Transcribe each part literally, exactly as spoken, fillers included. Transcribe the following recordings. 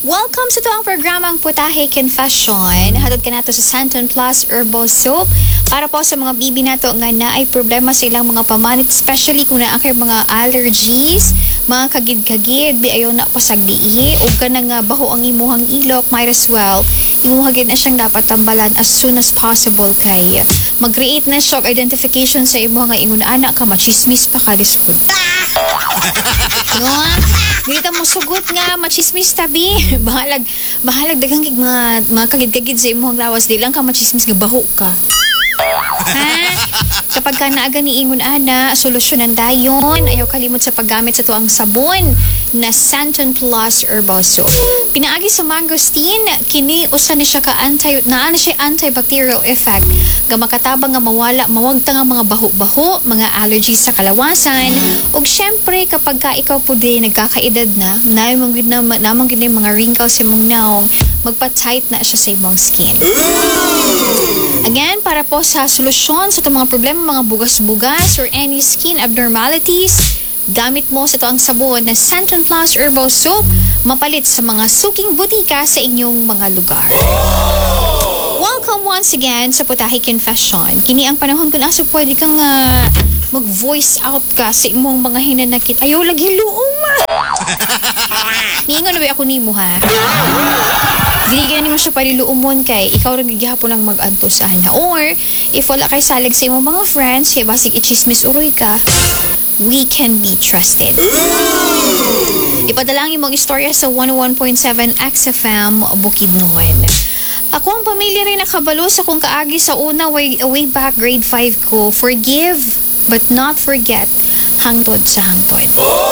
Welcome sa tuwang programang Putahe Confession. Hatod ka nato sa Santon Plus Herbal Soap para po sa mga bibi nato nga na ay problema sa ilang mga pamanit, especially kung naa kay mga allergies, mga kagid-kagid, di ayaw na pasagdihi o ka na nga baho ang imuhang ilok, might as well imuhagid na siyang dapat tambalan as soon as possible kay mag-create na shock identification sa imo nga ingon anak ka machismis pa ka disfud. No? Dito mo sugot nga machismis tabi. bahalag bahalag daghang kig mga mga kagid-kagid sa imong lawas di lang ka machismis nga baho ka. Ha? Kapag ka naaga ni ingon ana, solusyonan dayon. Ayaw kalimot sa paggamit sa tuang sabon na Santon Plus Herbal Soap. Pinaagi sa mangosteen, kini usa ni siya ka anti naa na siya antibacterial effect. Nga makatabang nga mawala mawagta nga mga baho-baho, mga allergies sa kalawasan. Ug syempre kapag ka ikaw pud nagkakaedad na, namang gid na namang gid mga wrinkles sa imong naong, magpa-tight na siya sa imong skin. Again, para po sa solusyon sa itong mga problema, mga bugas-bugas or any skin abnormalities, gamit mo sa ito ang sabon na Santon Plus Herbal Soap, mapalit sa mga suking butika sa inyong mga lugar. Welcome once again sa Putahe Confession. Kini ang panahon kung asa pwede kang uh, mag-voice out ka sa imong mga hinanakit. Ayaw lagi luong ma! Niingon na ba ako nimo ha? Dili gani mo siya paliluumon kay ikaw rin gihapon ang mag-anto sa ana. Or if wala kay salig sa imong mga friends, kay basig i-chismis uroy ka, we can be trusted. Ipadala ang imong istorya sa one oh one point seven X F M Bukidnon. Ako ang pamilya rin nakabalo sa kung kaagi sa una way, way back grade five ko. Forgive but not forget hangtod sa hangtod.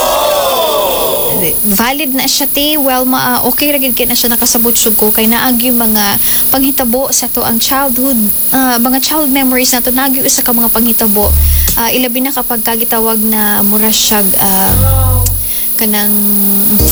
Valid na siya te, well ma okay ra gid kay na siya nakasabot sug ko kay naag yung mga panghitabo sa to ang childhood uh, mga child memories na to naagi usa ka mga panghitabo uh, ilabi na kapag kagitawag na mura siya uh, kanang